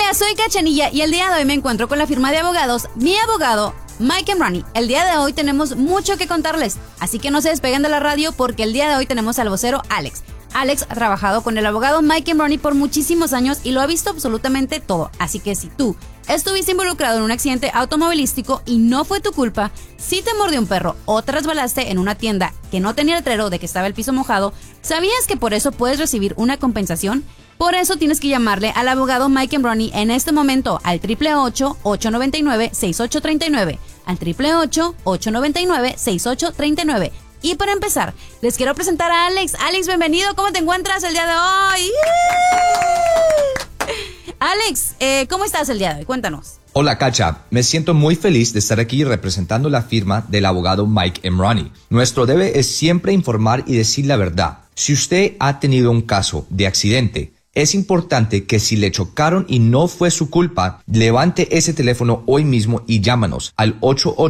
días, soy Cachanilla y el día de hoy me encuentro con la firma de abogados, mi abogado, Mike and Ronnie. El día de hoy tenemos mucho que contarles, así que no se despeguen de la radio porque el día de hoy tenemos al vocero Alex. Alex ha trabajado con el abogado Mike and Ronnie por muchísimos años y lo ha visto absolutamente todo, así que si tú estuviste involucrado en un accidente automovilístico y no fue tu culpa, si te mordió un perro o te resbalaste en una tienda que no tenía letrero de que estaba el piso mojado, ¿sabías que por eso puedes recibir una compensación? Por eso tienes que llamarle al abogado Mike and Ronnie en este momento al 888-899-6839, al 888-899-6839. Y para empezar, les quiero presentar a Alex. Alex, bienvenido. ¿Cómo te encuentras el día de hoy? Alex, ¿cómo estás el día de hoy? Cuéntanos. Hola, Cacha. Me siento muy feliz de estar aquí representando la firma del abogado Mike and Ronnie. Nuestro deber es siempre informar y decir la verdad. Si usted ha tenido un caso de accidente, es importante que si le chocaron y no fue su culpa, levante ese teléfono hoy mismo y llámanos al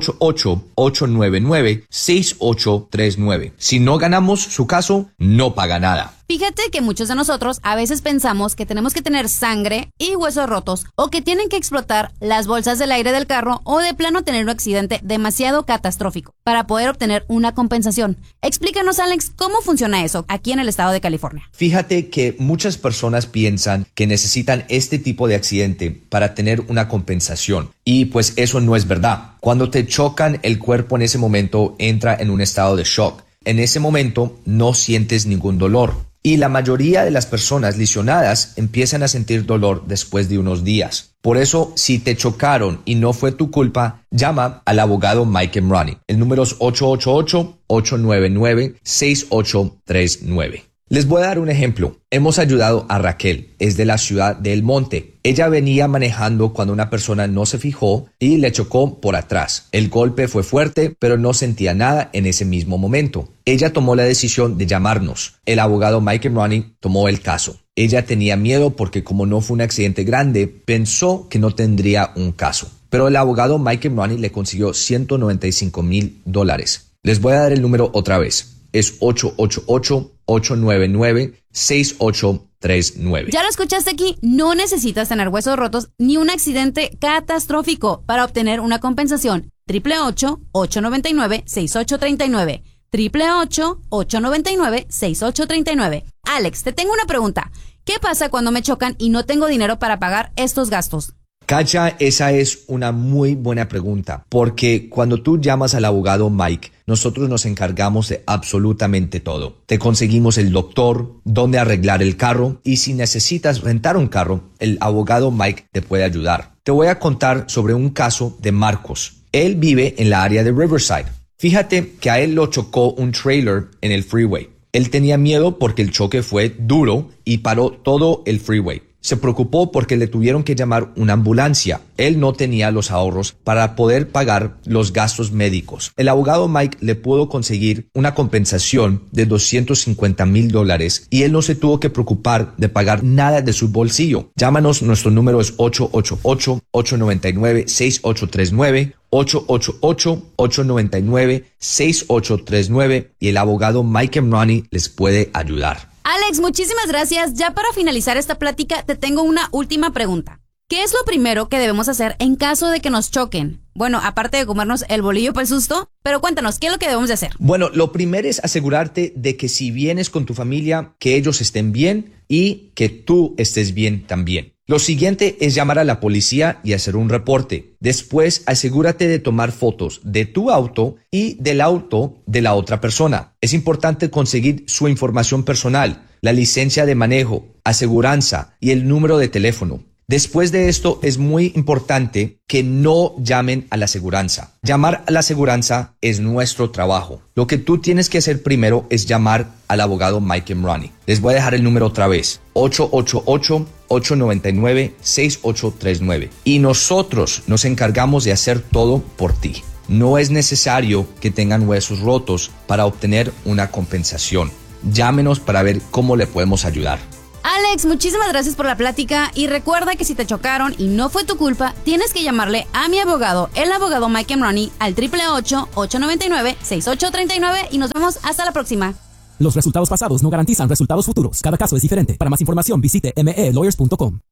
888-899-6839. Si no ganamos su caso, no paga nada. Fíjate que muchos de nosotros a veces pensamos que tenemos que tener sangre y huesos rotos o que tienen que explotar las bolsas del aire del carro o de plano tener un accidente demasiado catastrófico para poder obtener una compensación. Explícanos, Alex, ¿cómo funciona eso aquí en el estado de California? Fíjate que muchas personas piensan que necesitan este tipo de accidente para tener una compensación y pues eso no es verdad. Cuando te chocan, el cuerpo en ese momento entra en un estado de shock. En ese momento no sientes ningún dolor. Y la mayoría de las personas lesionadas empiezan a sentir dolor después de unos días. Por eso, si te chocaron y no fue tu culpa, llama al abogado Mike and Ronnie. El número es 888-899-6839. Les voy a dar un ejemplo. Hemos ayudado a Raquel, es de la ciudad de El Monte. Ella venía manejando cuando una persona no se fijó y le chocó por atrás. El golpe fue fuerte, pero no sentía nada en ese mismo momento. Ella tomó la decisión de llamarnos. El abogado Mike and Ronnie tomó el caso. Ella tenía miedo porque como no fue un accidente grande, pensó que no tendría un caso. Pero el abogado Mike and Ronnie le consiguió $195,000. Les voy a dar el número otra vez. Es 888-899-6839. Ya lo escuchaste aquí, no necesitas tener huesos rotos ni un accidente catastrófico para obtener una compensación. 888-899-6839. 888-899-6839. Alex, te tengo una pregunta. ¿Qué pasa cuando me chocan y no tengo dinero para pagar estos gastos? Cacha, esa es una muy buena pregunta, porque cuando tú llamas al abogado Mike, nosotros nos encargamos de absolutamente todo. Te conseguimos el doctor, dónde arreglar el carro y si necesitas rentar un carro, el abogado Mike te puede ayudar. Te voy a contar sobre un caso de Marcos. Él vive en la área de Riverside. Fíjate que a él lo chocó un trailer en el freeway. Él tenía miedo porque el choque fue duro y paró todo el freeway. Se preocupó porque le tuvieron que llamar una ambulancia. Él no tenía los ahorros para poder pagar los gastos médicos. El abogado Mike le pudo conseguir una compensación de $250,000 y él no se tuvo que preocupar de pagar nada de su bolsillo. Llámanos, nuestro número es 888-899-6839. 888-899-6839 y el abogado Mike and Ronnie les puede ayudar. Alex, muchísimas gracias. Ya para finalizar esta plática, te tengo una última pregunta. ¿Qué es lo primero que debemos hacer en caso de que nos choquen? Bueno, aparte de comernos el bolillo para el susto, pero cuéntanos, ¿qué es lo que debemos de hacer? Bueno, lo primero es asegurarte de que si vienes con tu familia, que ellos estén bien y que tú estés bien también. Lo siguiente es llamar a la policía y hacer un reporte. Después, asegúrate de tomar fotos de tu auto y del auto de la otra persona. Es importante conseguir su información personal, la licencia de manejo, aseguranza y el número de teléfono. Después de esto, es muy importante que no llamen a la aseguranza. Llamar a la aseguranza es nuestro trabajo. Lo que tú tienes que hacer primero es llamar al abogado Mike and Ronnie. Les voy a dejar el número otra vez. 888-899-6839. Y nosotros nos encargamos de hacer todo por ti. No es necesario que tengan huesos rotos para obtener una compensación. Llámenos para ver cómo le podemos ayudar. Alex, muchísimas gracias por la plática y recuerda que si te chocaron y no fue tu culpa, tienes que llamarle a mi abogado, el abogado Mike and Ronnie, al 888-899-6839 y nos vemos hasta la próxima. Los resultados pasados no garantizan resultados futuros. Cada caso es diferente. Para más información visite melawyers.com.